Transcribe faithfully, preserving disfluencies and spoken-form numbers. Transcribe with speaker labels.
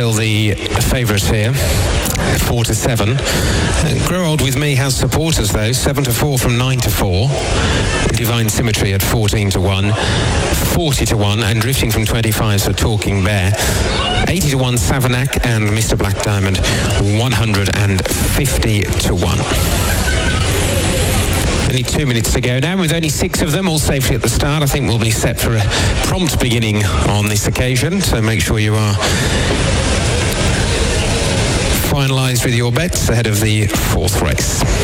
Speaker 1: still the favourite here, four to seven. Uh, Grow Old With Me has supporters though, seven to four from nine to four. Divine Symmetry at fourteen to one, forty to one, and Drifting from twenty-five for Talking Bear. eighty to one Savanac and Mister Black Diamond, one hundred fifty to one. Only two minutes to go now, with only six of them all safely at the start. I think we'll be set for a prompt beginning on this occasion, so make sure you are finalised with your bets ahead of the fourth race.